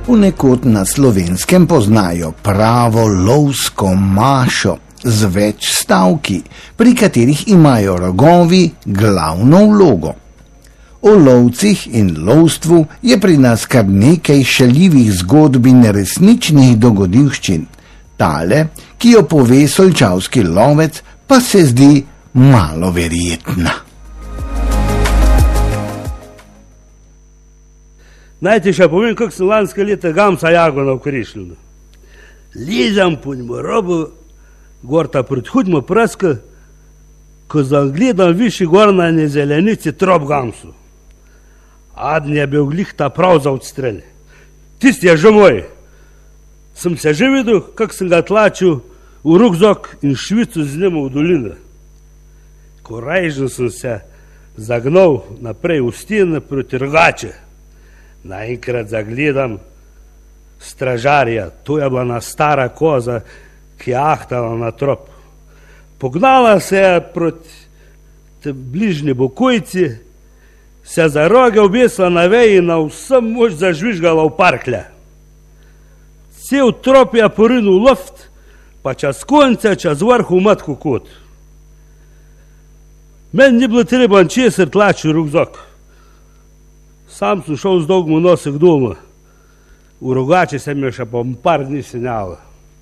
Ponekod na Slovenskem poznajo pravo lovsko mašo z več stavki, pri katerih imajo rogovi glavno vlogo. O lovcih in lovstvu je pri nas kar nekaj šaljivih zgodb in resničnih dogodivščin. Tale, ki jo pove solčavski lovec, pa se zdi malo verjetna. Najte še povem, kako sem lanske leta gamsa jagona v Krišljunu. Lizam po njemu robu, gorta pred hudmo praska, ko zagledam višji gor na ene zelenici trop gamsu. Adn je bil glih ta prav za odstrelje. Tisti je že moj. Sem se že videl, kako sem ga tlačil v rukzak in švico z njim v dolino. Korajžno sem se zagnal naprej v stene proti rogače. Naenkrat zagledam stražarja, to je bila ena stara koza, ki je ahtala na trop. Pognala se je proti bližnji bokojci, se za roge obesila na veji in na vsem moč zažvižgala v parklje. Cel trop je porinil v loft, pa čez konce, čez vrh v matku kot. Meni ni bilo treba ničesar tlači v rukzak. Sam sem šel z dolgim nosem doma. V rogače sem jo še po par dni sanjala.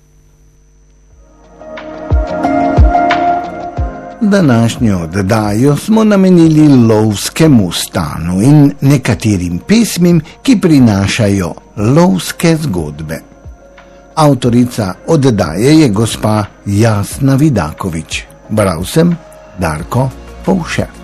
Današnjo oddajo smo namenili lovskemu stanu in nekaterim pesmim, ki prinašajo lovske zgodbe. Avtorica oddaje je gospa Jasna Vidaković. Bral sem Darko Povše.